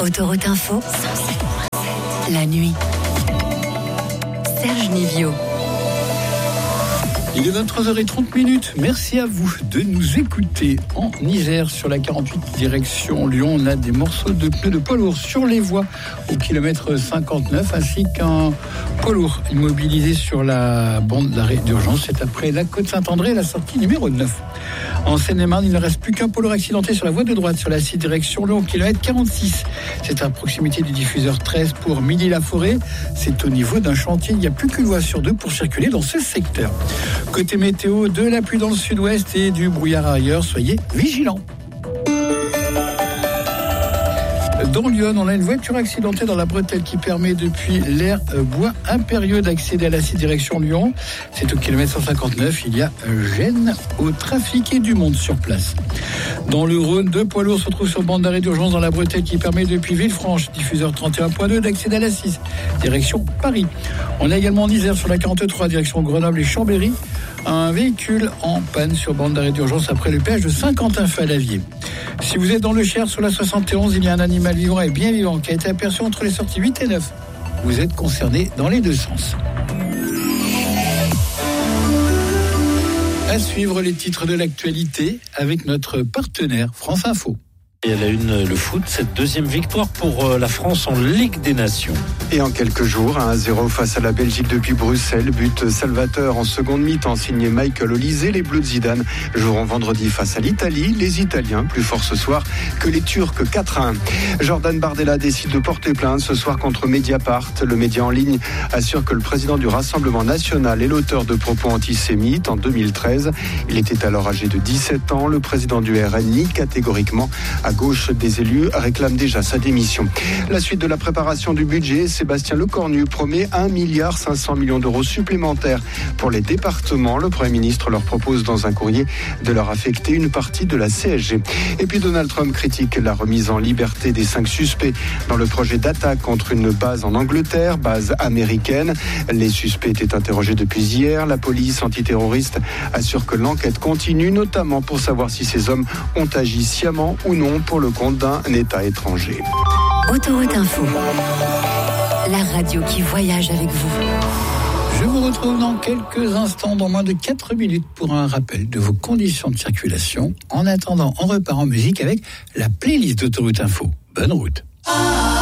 Autoroute Info, la nuit. Serge Nivio. Il est 23h30. Merci à vous de nous écouter. En Isère, sur la 48 direction Lyon, on a des morceaux de pneus de poids lourd sur les voies au kilomètre 59, ainsi qu'un poids lourd immobilisé sur la bande d'arrêt d'urgence. C'est après la Côte Saint-André, la sortie numéro 9. En Seine-et-Marne, il ne reste plus qu'un poids lourd accidenté sur la voie de droite, sur la 6 direction Lyon, au kilomètre 46. C'est à proximité du diffuseur 13 pour Milly-la-Forêt. C'est au niveau d'un chantier. Il n'y a plus qu'une voie sur deux pour circuler dans ce secteur. Côté météo, de la pluie dans le sud-ouest et du brouillard ailleurs. Soyez vigilants. Dans Lyon, on a une voiture accidentée dans la bretelle qui permet depuis l'aire Bois Impérieux d'accéder à la 6 direction Lyon. C'est au kilomètre 159. Il y a gêne au trafic et du monde sur place. Dans le Rhône, deux poids lourds se trouvent sur bande d'arrêt d'urgence dans la bretelle qui permet depuis Villefranche, diffuseur 31.2, d'accéder à la 6 direction Paris. On a également en Isère sur la 43 direction Grenoble et Chambéry un véhicule en panne sur bande d'arrêt d'urgence après le péage de Saint-Quentin-Fallavier. Si vous êtes dans le Cher sur la 71, il y a un animal vivant et bien vivant qui a été aperçu entre les sorties 8 et 9. Vous êtes concerné dans les deux sens. À suivre les titres de l'actualité avec notre partenaire France Info. Et à la une, le foot, cette deuxième victoire pour la France en Ligue des Nations. Et en quelques jours, 1-0 face à la Belgique depuis Bruxelles. But salvateur en seconde mi-temps signé Michael Olise. Les Bleus de Zidane joueront vendredi face à l'Italie. Les Italiens, plus forts ce soir que les Turcs, 4-1. Jordan Bardella décide de porter plainte ce soir contre Mediapart. Le média en ligne assure que le président du Rassemblement national est l'auteur de propos antisémites en 2013. Il était alors âgé de 17 ans. Le président du RN nie catégoriquement. À gauche des élus réclame déjà sa démission. La suite de la préparation du budget, Sébastien Lecornu promet 1,5 milliard d'euros supplémentaires pour les départements. Le Premier ministre leur propose dans un courrier de leur affecter une partie de la CSG. Et puis Donald Trump critique la remise en liberté des 5 suspects dans le projet d'attaque contre une base en Angleterre, base américaine. Les suspects étaient interrogés depuis hier. La police antiterroriste assure que l'enquête continue, notamment pour savoir si ces hommes ont agi sciemment ou non pour le compte d'un État étranger. Autoroute Info, la radio qui voyage avec vous. Je vous retrouve dans quelques instants, dans moins de 4 minutes, pour un rappel de vos conditions de circulation. En attendant, on repart en musique avec la playlist d'Autoroute Info. Bonne route.